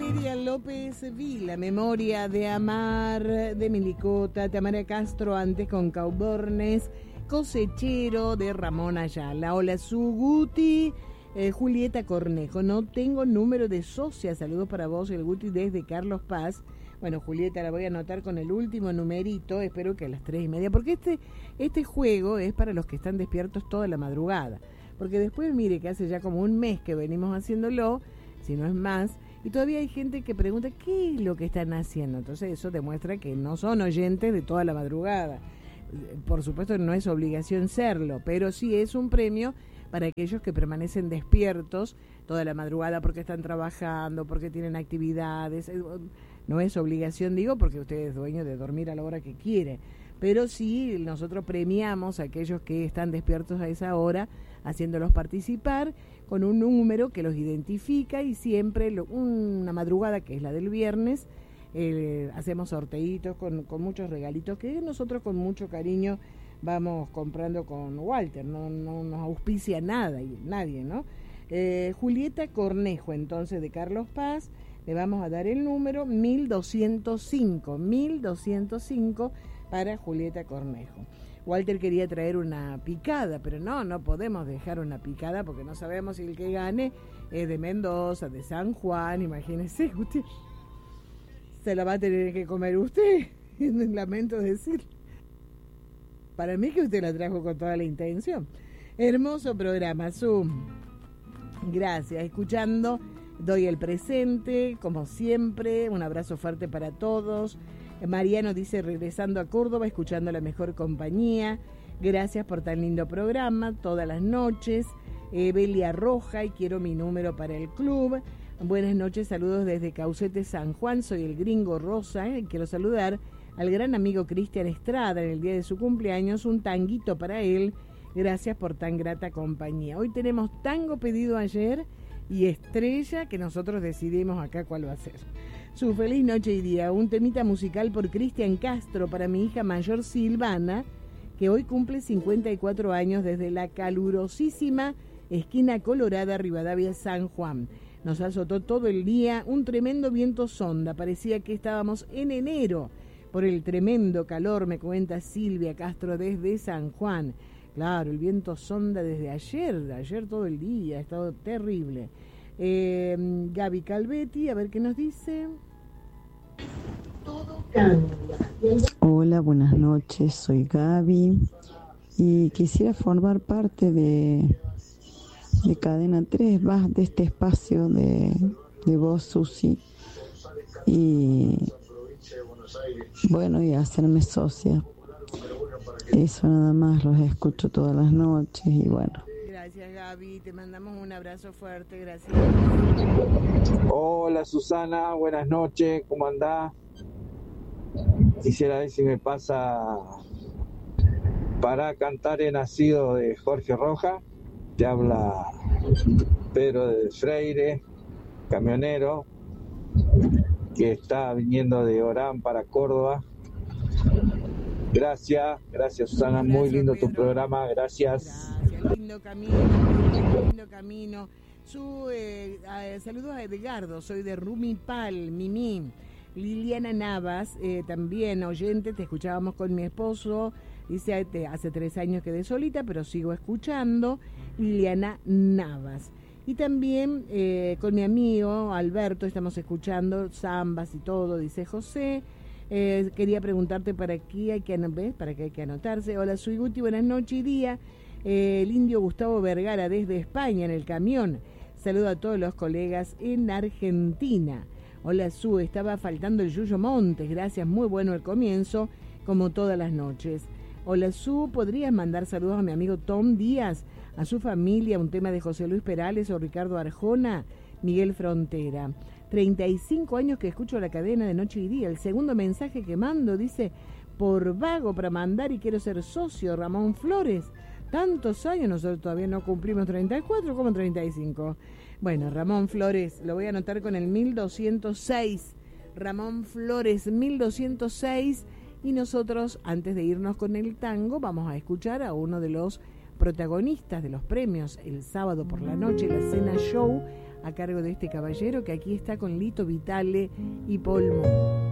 Miriam López Vila, Memoria de Amar, de Milicota, Tamara Castro, antes con Caubornes, Cosechero, de Ramón Ayala. Hola, Guti, Julieta Cornejo, no tengo número de socia, saludos para vos, el Guti desde Carlos Paz. Bueno, Julieta, la voy a anotar con el último numerito, espero que a las 3:30, porque este juego es para los que están despiertos toda la madrugada, porque después, mire, que hace ya como un mes que venimos haciéndolo, si no es más, y todavía hay gente que pregunta qué es lo que están haciendo. Entonces eso demuestra que no son oyentes de toda la madrugada. Por supuesto no es obligación serlo, pero sí es un premio para aquellos que permanecen despiertos toda la madrugada porque están trabajando, porque tienen actividades. No es obligación, digo, porque usted es dueño de dormir a la hora que quiere, pero sí nosotros premiamos a aquellos que están despiertos a esa hora, haciéndolos participar con un número que los identifica, y siempre una madrugada, que es la del viernes, hacemos sorteitos con muchos regalitos que nosotros con mucho cariño vamos comprando con Walter. No nos auspicia nadie, ¿no? Julieta Cornejo, entonces, de Carlos Paz, le vamos a dar el número 1205 para Julieta Cornejo. Walter quería traer una picada, pero no podemos dejar una picada porque no sabemos si el que gane es de Mendoza, de San Juan. Imagínese, usted se la va a tener que comer usted, lamento decir. Para mí que usted la trajo con toda la intención. Hermoso programa, gracias, escuchando, doy el presente, como siempre, un abrazo fuerte para todos. Mariano dice, regresando a Córdoba, escuchando La Mejor Compañía. Gracias por tan lindo programa, todas las noches. Belia Roja, y quiero mi número para el club. Buenas noches, saludos desde Caucete, San Juan. Soy el Gringo Rosa, y quiero saludar al gran amigo Cristian Estrada en el día de su cumpleaños. Un tanguito para él. Gracias por tan grata compañía. Hoy tenemos tango pedido ayer y estrella que nosotros decidimos acá cuál va a ser. Su feliz noche y día, un temita musical por Cristian Castro para mi hija mayor Silvana, que hoy cumple 54 años, desde la calurosísima esquina Colorada, Rivadavia, San Juan. Nos azotó todo el día un tremendo viento sonda, parecía que estábamos en enero por el tremendo calor, me cuenta Silvia Castro desde San Juan. Claro, el viento sonda desde ayer todo el día, ha estado terrible. Gaby Calvetti, a ver qué nos dice. Hola, buenas noches, soy Gaby y quisiera formar parte de Cadena 3, de este espacio de Voz Susi, y bueno, y hacerme socia. Eso nada más, los escucho todas las noches y bueno. Gracias, Gaby, te mandamos un abrazo fuerte, gracias. Hola, Susana, buenas noches, ¿cómo andás? Quisiera ver si me pasa para cantar He nacido, de Jorge Rojas. Te habla Pedro de Freire, camionero, que está viniendo de Orán para Córdoba. Gracias Susana, muy lindo tu programa, gracias. Lindo camino. Saludos a Edgardo, soy de Rumipal, Mimí. Liliana Navas, también oyente, te escuchábamos con mi esposo, dice, hace 3 años quedé solita, pero sigo escuchando. Liliana Navas. Y también con mi amigo Alberto estamos escuchando zambas y todo, dice José. Quería preguntarte para qué hay que anotarse. Hola, soy Guti, buenas noches y día. El indio Gustavo Vergara desde España en el camión. Saludo a todos los colegas en Argentina. Hola, estaba faltando el Yuyo Montes, gracias, muy bueno el comienzo, como todas las noches. Hola, ¿podrías mandar saludos a mi amigo Tom Díaz, a su familia, un tema de José Luis Perales o Ricardo Arjona? Miguel Frontera. 35 años que escucho la cadena de noche y día. El segundo mensaje que mando dice, por vago para mandar y quiero ser socio, Ramón Flores. Tantos años, nosotros todavía no cumplimos 34, como 35. Bueno, Ramón Flores, lo voy a anotar con el 1206. Ramón Flores, 1206. Y nosotros, antes de irnos con el tango, vamos a escuchar a uno de los protagonistas de los premios el sábado por la noche, la Cena Show, a cargo de este caballero que aquí está con Lito Vitale y Polmo.